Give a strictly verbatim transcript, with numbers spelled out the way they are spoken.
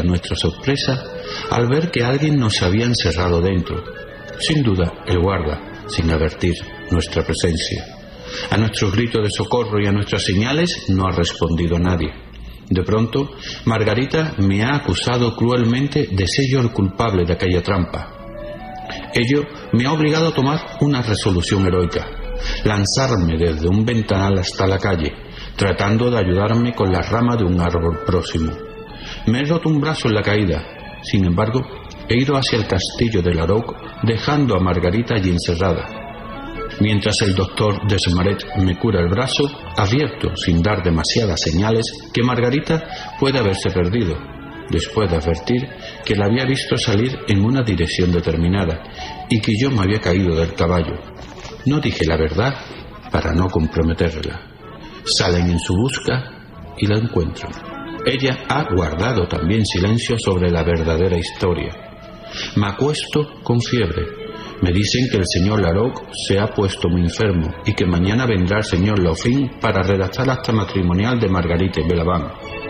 a nuestra sorpresa al ver que alguien nos había encerrado dentro. Sin duda, el guarda, sin advertir nuestra presencia. A nuestros gritos de socorro y a nuestras señales no ha respondido nadie. De pronto, Margarita me ha acusado cruelmente de ser yo el culpable de aquella trampa. Ello me ha obligado a tomar una resolución heroica: lanzarme desde un ventanal hasta la calle, tratando de ayudarme con la rama de un árbol próximo. Me he roto un brazo en la caída. Sin embargo, he ido hacia el castillo de Larocque, dejando a Margarita allí encerrada. Mientras el doctor Desmaret me cura el brazo, advierto, sin dar demasiadas señales, que Margarita puede haberse perdido, después de advertir que la había visto salir en una dirección determinada y que yo me había caído del caballo. No dije la verdad para no comprometerla. Salen en su busca y la encuentran. Ella ha guardado también silencio sobre la verdadera historia. Me acuesto con fiebre. Me dicen que el señor Larocque se ha puesto muy enfermo y que mañana vendrá el señor Laufin para redactar acta matrimonial de Margarita y Belavant.